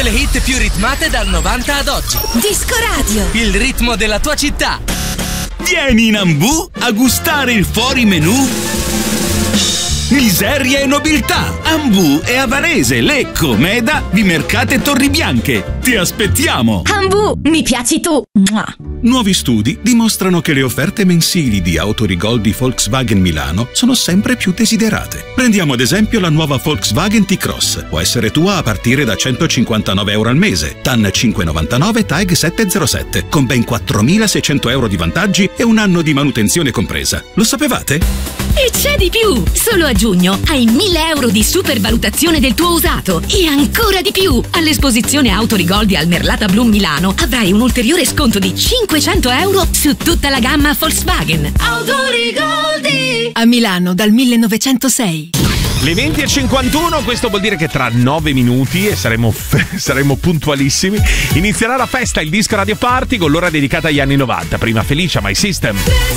le hit più ritmate dal 90 ad oggi. Disco Radio. Il ritmo della tua città. Vieni in Ambu a gustare il fuori menù. Miseria e nobiltà. Ambu è a Varese, Lecco, Meda, Vimercate e Torribianche. Ti aspettiamo. Ambu, mi piaci tu. Mua. Nuovi studi dimostrano che le offerte mensili di Autorigol di Volkswagen Milano sono sempre più desiderate. Prendiamo ad esempio la nuova Volkswagen T-Cross. Può essere tua a partire da €159 al mese. TAN 599 TAG 707 con ben 4.600 euro di vantaggi e un anno di manutenzione compresa. Lo sapevate? E c'è di più! Solo a giugno hai 1.000 euro di supervalutazione del tuo usato e ancora di più! All'esposizione Autorigol di Almerlata Bloom Milano avrai un ulteriore sconto di 500 euro su tutta la gamma Volkswagen. Autorigoldi! A Milano dal 1906. Le 20:51, questo vuol dire che tra 9 minuti, e saremo puntualissimi, inizierà la festa, il Disco Radio Party con l'ora dedicata agli anni 90. Prima Felicia, My System.